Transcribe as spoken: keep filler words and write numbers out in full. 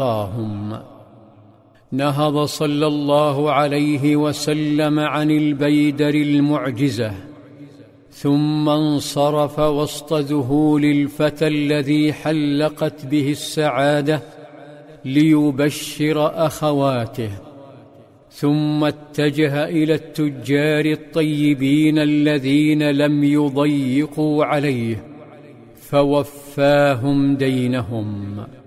اللهم. نهض صلى الله عليه وسلم عن البيدر المعجزة، ثم انصرف وسط ذهول الفتى الذي حلقت به السعادة ليبشر أخواته، ثم اتجه إلى التجار الطيبين الذين لم يضيقوا عليه فوفاهم دينهم.